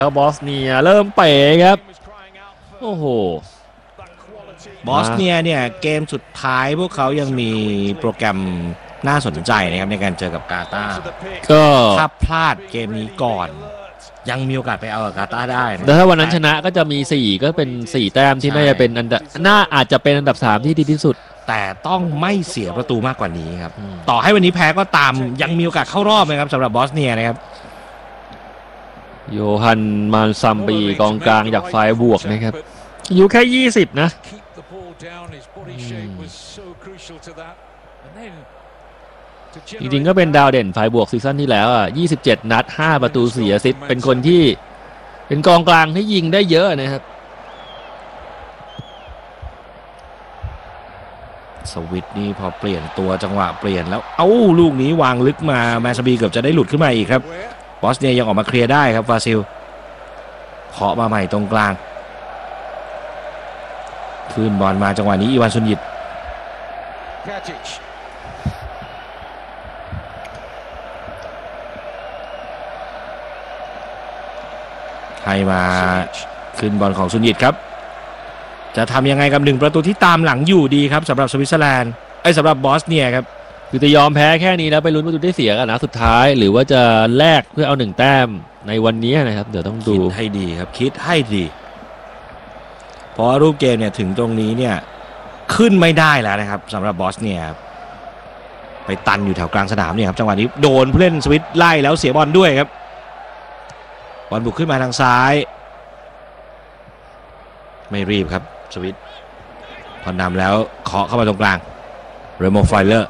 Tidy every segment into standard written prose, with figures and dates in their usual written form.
แล้วบอสเนียเริ่มเป๋ครับโอ้โหบอสเนียเนี่ยเกมสุดท้ายพวกเขายังมีโปรแกรมน่าสนใจนะครับในการเจอกับกาตาร์ก็ถ้าพลาดเกมนี้ก่อนยังมีโอกาสไปเอากับกาตาร์ได้แต่ถ้าวันนั้นชนะก็จะมี4ก็เป็น4แต้มที่น่าจะเป็นอันดับอาจจะเป็นอันดับ3ที่ดีที่สุดแต่ต้องไม่เสียประตูมากกว่านี้ครับต่อให้วันนี้แพ้ก็ตามยังมีโอกาสเข้ารอบนะครับสำหรับบอสเนียนะครับโยฮันมานซัมบีกองกลางจากฝ่ายบวกนะครับอายุแค่20นะจริงๆก็เป็นดาวเด่นฝ่ายบวกซีซั่นที่แล้ว27 นัด 5 ประตู4 แอสซิสต์เป็นคนที่เป็นกองกลางที่ยิงได้เยอะนะครับสวิตนี่พอเปลี่ยนตัวจังหวะเปลี่ยนแล้วลูกนี้วางลึกมาแมนซาบีเกือบจะได้หลุดขึ้นมาอีกครับบอสเนียยังออกมาเคลียร์ได้ครับฟาซิลเคาะมาใหม่ตรงกลางคืนบอลมาจังหวะนี้อีวานซุนยิตให้มาขึ้นบอลของซุนยิตครับจะทำยังไงกับ1ประตูที่ตามหลังอยู่ดีครับสำหรับสวิตเซอร์แลนด์สำหรับบอสเนียครับคือจะยอมแพ้แค่นี้แล้วไปลุ้นประตูได้เสียกันนะสุดท้ายหรือว่าจะแลกเพื่อเอา1แต้มในวันนี้นะครับเดี๋ยวต้องดูคิดให้ดีครับคิดให้ดีเพราะรูปเกมเนี่ยถึงตรงนี้เนี่ยขึ้นไม่ได้แล้วนะครับสำหรับบอสเนียไปตันอยู่แถวกลางสนามเนี่ยครับจังหวะนี้โดนผู้เล่นสวิตไล่แล้วเสียบอลด้วยครับบอลบุกขึ้นมาทางซ้ายไม่รีบครับสวิตพอนำแล้วเคาะเข้ามาตรงกลางเรโมไฟเลอร์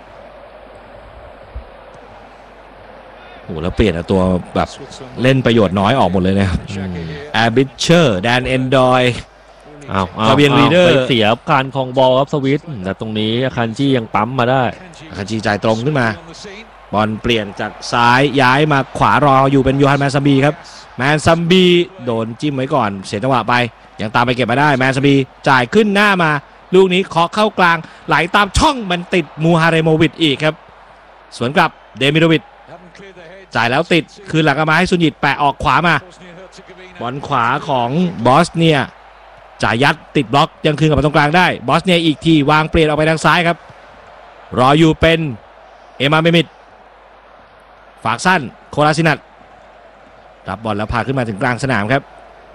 โอ้แล้วเปลี่ยนตัวแบบเล่นประโยชน์น้อยออกหมดเลยนะครับแอร์บิชเชอร์แดนเอนดอยฟาเบียนรีเดอร์ไปเสียการครองบอลครับสวิตแต่ตรงนี้อาคันจียังปั๊มมาได้อาคันจีจ่ายตรงขึ้นมาบอลเปลี่ยนจากซ้ายย้ายมาขวารออยู่เป็นโยฮันแมนซัมบีครับแมนซัมบีโดนจิ้มไว้ก่อนเสียจังหวะไปยังตามไปเก็บมาได้แมนซัมบีจ่ายขึ้นหน้ามาลูกนี้เคาะเข้ากลางไหลตามช่องมันติดมูฮาเรโมวิชอีกครับสวนกลับเดมิโดวิชจ่ายแล้วติดคืนหลังมาให้ซุนยิตแปะออกขวามาบอลขวาของบอสเนียจ่ายยัดติดบล็อกยังคืนกลับมาตรงกลางได้บอสเนียอีกทีวางเปลี่ยนออกไปทางซ้ายครับรออยู่เป็นเอมาเมมิดฝากสั้นโคลาซินัทรับบอลแล้วพาขึ้นมาถึงกลางสนามครับ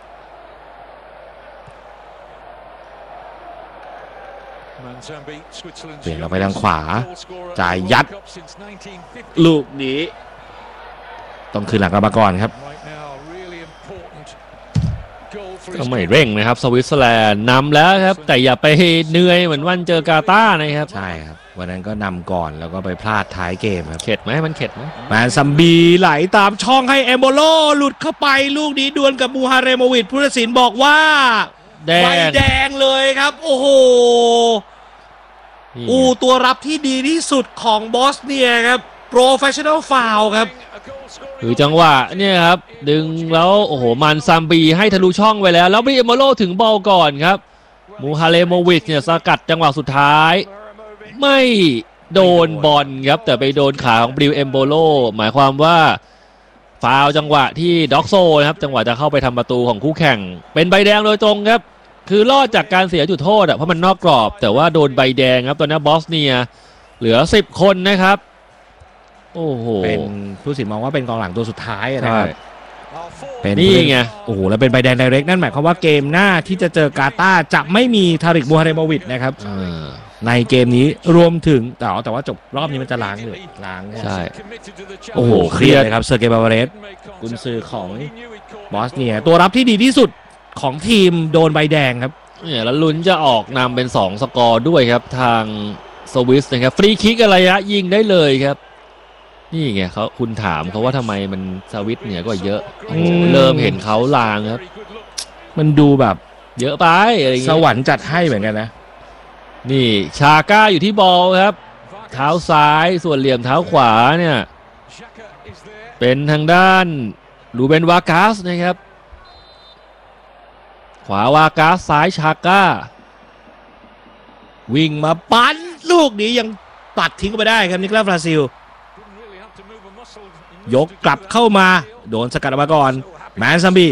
เปลี่ยนออกไปทางขวาจ่ายยัดลูกนี้ต้องคืนหลังกลับมาก่อนครับก็ไม่เร่งนะครับสวิตเซอร์แลนด์นำแล้วครับแต่อย่าไปเหนื่อยเหมือนวันเจอกาตาร์นะครับใช่ครับวันนั้นก็นำก่อนแล้วก็ไปพลาดท้ายเกมครับเข็ดไหมมันเข็ดไหมแมนซัมบีไหลตามช่องให้เอมโบโลหลุดเข้าไปลูกนี้ดวลกับมูฮาเรโมวิชผู้ตัดสินบอกว่าใบแดงเลยครับโอ้โหตัวรับที่ดีที่สุดของบอสเนียครับโปรเฟชชั่นอลฟาวล์ครับคือจังหวะเนี่ยครับดึงแล้วโอ้โหมันซัมบีให้ทะลุช่องไปแล้วบริเอโมโลถึงบอลก่อนครับมูฮาเลโมวิชเนี่ยสกัดจังหวะสุดท้ายไม่โดนบอลครับแต่ไปโดนขาของบริเอโมโลหมายความว่าฟาวล์จังหวะที่ด็อกโซนะครับจังหวะจะเข้าไปทำประตูของคู่แข่งเป็นใบแดงโดยตรงครับคือรอดจากการเสียจุดโทษเพราะมันนอกกรอบแต่ว่าโดนใบแดงครับตอนนี้บอสเนียเหลือ10คนนะครับโอ้โหเป็นผู้สินมองว่าเป็นกองหลังตัวสุดท้ายนะครับเป็นนี่ไงโอ้โหแล้วเป็นใบแดงไดเรกนั่นหมายความว่าเกมหน้าที่จะเจอกาตาร์จะไม่มีทาริกมูฮาเรโมวิชนะครับในเกมนี้รวมถึงแต่ว่าจบรอบนี้มันจะล้างเลยใช่โอ้โหเครียดเลยครับเซอร์เกย์บาบาเรสกุนซือของบอสเนียตัวรับที่ดีที่สุดของทีมโดนใบแดงครับเนี่ยแล้วลุ้นจะออกนำเป็น2สกอร์ด้วยครับทางสวิสนะครับฟรีคิกอะไรยิงได้เลยครับนี่ไงคุณถามเขาว่าทำไมมันสวิตเนี่ยก็เยอะเริ่มเห็นเขาลางครับมันดูแบบเยอะไปอะไรเงี้ยสวรรค์จัดให้เหมือนกันนะนี่ชาก้าอยู่ที่บอลครับเท้าซ้ายส่วนเหลี่ยมเท้าขวาเนี่ยเป็นทางด้านลูเบนวากัสนะครับขวาวากัสซ้ายชาก้าวิ่งมาปั้นลูกนี้ยังตัดทิ้งไปได้ครับนิโคลัสบราซิลยกกลับเข้ามาโดนสกัดออกมาก่อนแมนซัมบี